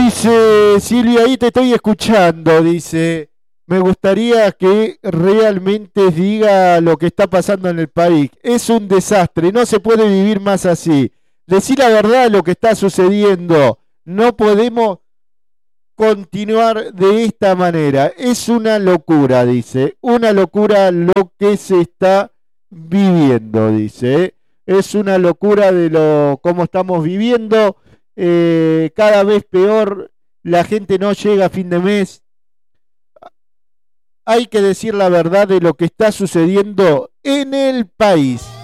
Dice Silvia, ahí te estoy escuchando, dice, me gustaría que realmente diga lo que está pasando en el país. Es un desastre, no se puede vivir más así. Decir la verdad lo que está sucediendo. No podemos continuar de esta manera. Es una locura, dice. Una locura lo que se está viviendo, dice. Es una locura de lo cómo estamos viviendo. Cada vez peor. La gente no llega a fin de mes. Hay que decir la verdad de lo que está sucediendo en el país.